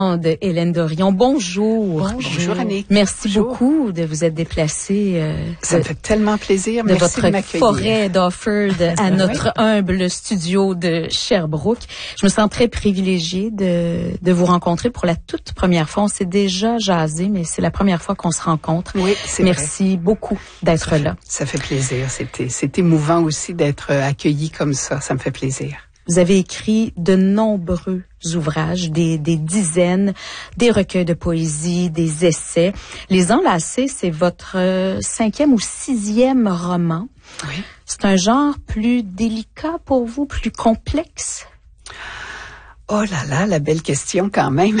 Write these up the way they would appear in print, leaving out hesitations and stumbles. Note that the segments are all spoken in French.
de Hélène Dorion. Bonjour. Bonjour Annick. Merci Bonjour. beaucoup de vous être déplacée. Ça me fait tellement plaisir. De Merci votre de m'accueillir. forêt d'Offord à notre humble studio de Sherbrooke. Je me sens très privilégiée de vous rencontrer pour la toute première fois. On s'est déjà jasé, mais c'est la première fois qu'on se rencontre. Oui, c'est Merci beaucoup d'être là. Ça fait plaisir. C'est émouvant aussi d'être accueilli comme ça. Ça me fait plaisir. Vous avez écrit de nombreux ouvrages, des dizaines, des recueils de poésie, des essais. Les Enlacés, c'est votre 5e ou 6e roman. Oui. C'est un genre plus délicat pour vous, plus complexe? Oh là là, la belle question quand même.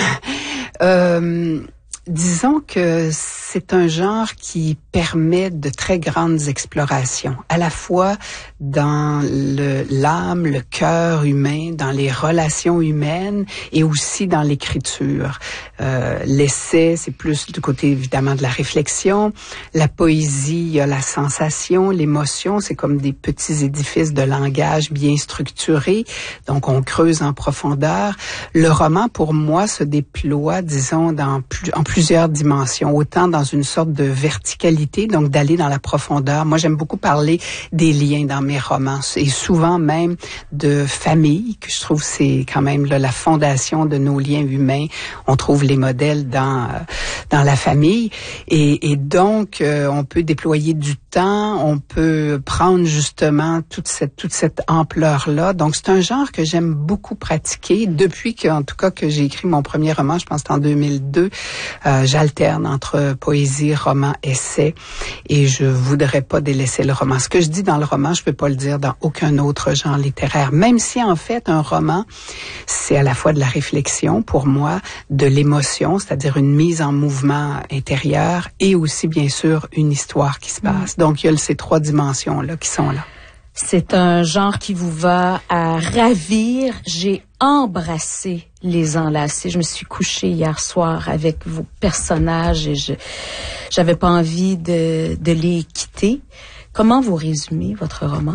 Disons que c'est un genre qui permet de très grandes explorations, à la fois dans l'âme, le cœur humain, dans les relations humaines et aussi dans l'écriture. L'essai, c'est plus du côté évidemment de la réflexion. La poésie, il y a la sensation, l'émotion, c'est comme des petits édifices de langage bien structurés, donc on creuse en profondeur. Le roman, pour moi, se déploie, disons, en plusieurs dimensions, autant dans une sorte de verticalité, donc d'aller dans la profondeur. Moi, j'aime beaucoup parler des liens dans mes romans et souvent même de famille, que je trouve c'est quand même là, la fondation de nos liens humains. On trouve les modèles dans la famille et donc on peut déployer du temps, on peut prendre justement toute cette ampleur-là. Donc c'est un genre que j'aime beaucoup pratiquer depuis qu'en tout cas que j'ai écrit mon premier roman, je pense que c'est en 2002. J'alterne entre poésie, roman, essai et je voudrais pas délaisser le roman. Ce que je dis dans le roman, je peux pas le dire dans aucun autre genre littéraire. Même si en fait un roman, c'est à la fois de la réflexion pour moi, de l'émotion, c'est-à-dire une mise en mouvement intérieur et aussi bien sûr une histoire qui se passe. Donc il y a ces trois dimensions-là qui sont là. C'est un genre qui vous va à ravir. J'ai embrassé Les Enlacés. Je me suis couchée hier soir avec vos personnages et j'avais pas envie de les quitter. Comment vous résumez votre roman?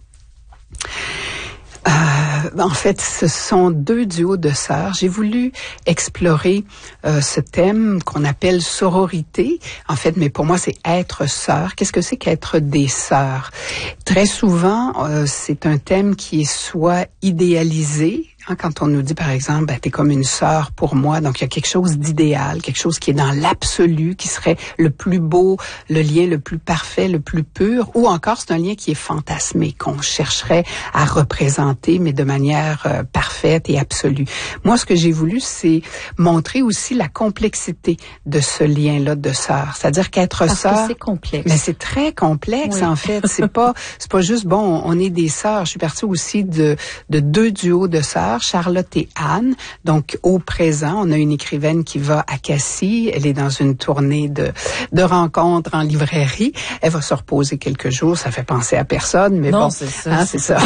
En fait, ce sont deux duos de sœurs. J'ai voulu explorer ce thème qu'on appelle sororité. En fait, mais pour moi, c'est être sœur. Qu'est-ce que c'est qu'être des sœurs? Très souvent, c'est un thème qui est soit idéalisé, quand on nous dit, par exemple, ben, t'es comme une sœur pour moi, donc il y a quelque chose d'idéal, quelque chose qui est dans l'absolu, qui serait le plus beau, le lien le plus parfait, le plus pur, ou encore c'est un lien qui est fantasmé, qu'on chercherait à représenter, mais de manière parfaite et absolue. Moi, ce que j'ai voulu, c'est montrer aussi la complexité de ce lien-là de sœur. C'est-à-dire qu'être sœur... Parce que c'est complexe. Mais c'est très complexe, oui. En fait. C'est pas juste, bon, on est des sœurs. Je suis partie aussi de deux duos de sœurs, Charlotte et Anne. Donc, au présent, on a une écrivaine qui va à Cassis. Elle est dans une tournée de rencontres en librairie. Elle va se reposer quelques jours. Ça fait penser à personne, mais non, bon. C'est ça. Hein, c'est ça.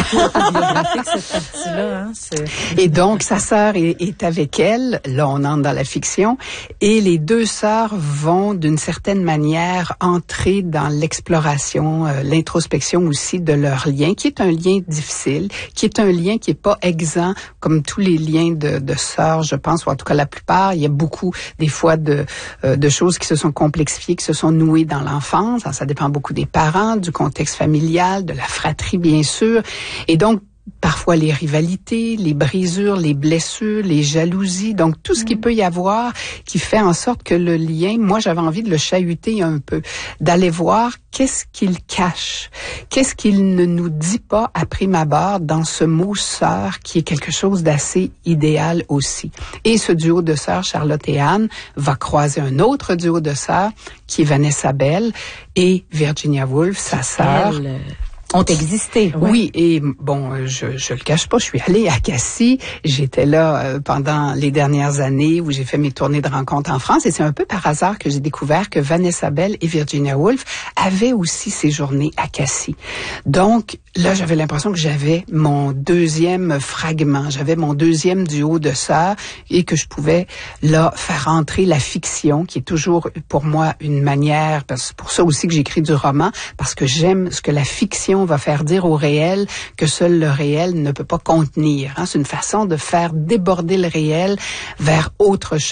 Cette partie-là, hein, et donc, sa sœur est avec elle. Là, on entre dans la fiction. Et les deux sœurs vont, d'une certaine manière, entrer dans l'exploration, l'introspection aussi de leur lien, qui est un lien difficile, qui est un lien qui est pas exempt comme tous les liens de sœurs, je pense, ou en tout cas la plupart. Il y a beaucoup, des fois, de choses qui se sont complexifiées, qui se sont nouées dans l'enfance. Ça dépend beaucoup des parents, du contexte familial, de la fratrie, bien sûr. Et donc, parfois les rivalités, les brisures, les blessures, les jalousies, donc tout ce qu'il peut y avoir qui fait en sorte que le lien, moi j'avais envie de le chahuter un peu, d'aller voir qu'est-ce qu'il cache, qu'est-ce qu'il ne nous dit pas à prime abord dans ce mot sœur qui est quelque chose d'assez idéal aussi. Et ce duo de sœurs, Charlotte et Anne, va croiser un autre duo de sœurs qui est Vanessa Bell et Virginia Woolf, sa sœur. Ont existé. Oui, et bon, je le cache pas, je suis allée à Cassis. J'étais là pendant les dernières années où j'ai fait mes tournées de rencontres en France et c'est un peu par hasard que j'ai découvert que Vanessa Bell et Virginia Woolf avaient aussi séjourné à Cassis. Donc, là, j'avais l'impression que j'avais mon deuxième fragment, j'avais mon deuxième duo de sœurs et que je pouvais là faire entrer la fiction, qui est toujours pour moi une manière, c'est pour ça aussi que j'écris du roman, parce que j'aime ce que la fiction va faire dire au réel que seul le réel ne peut pas contenir. C'est une façon de faire déborder le réel vers autre chose.